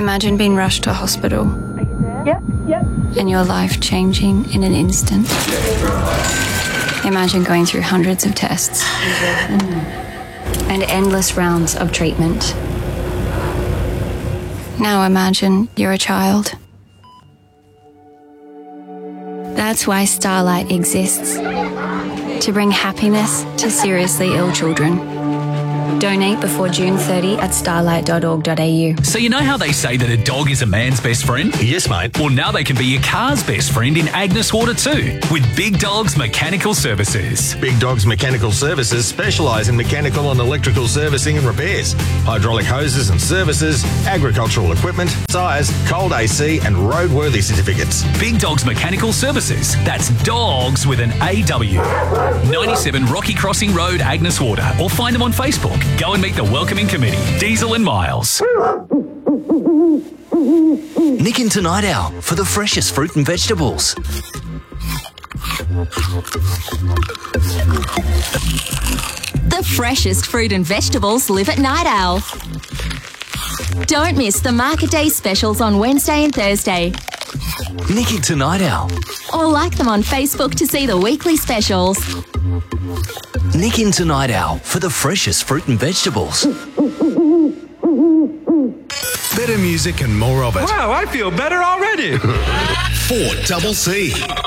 Imagine being rushed to hospital. Yep. And your life changing in an instant. Imagine going through hundreds of tests and endless rounds of treatment. Now imagine you're a child. That's why Starlight exists. To bring happiness to seriously ill children. Donate before June 30 at starlight.org.au. So you know how they say that a dog is a man's best friend? Yes, mate. Well, now they can be your car's best friend in Agnes Water too, with Big Dogs Mechanical Services. Big Dogs Mechanical Services specialise in mechanical and electrical servicing and repairs, hydraulic hoses and services, agricultural equipment, tyres, cold AC and roadworthy certificates. Big Dogs Mechanical Services. That's dogs with an AW. 97 Rocky Crossing Road, Agnes Water, or find them on Facebook. Go and meet the welcoming committee, Diesel and Miles. Nick into Night Owl for the freshest fruit and vegetables. The freshest fruit and vegetables live at Night Owl. Don't miss the Market Day specials on Wednesday and Thursday. Nick into Night Owl. Or like them on Facebook to see the weekly specials. Nick into Night Owl for the freshest fruit and vegetables. Better music and more of it. Wow, I feel better already. 4CC.